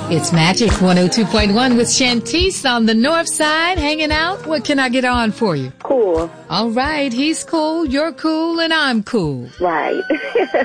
It's Magic 102.1 with Shantice on the north side, hanging out. What can I get on for you? Cool. All right, he's cool, you're cool, and I'm cool. Right.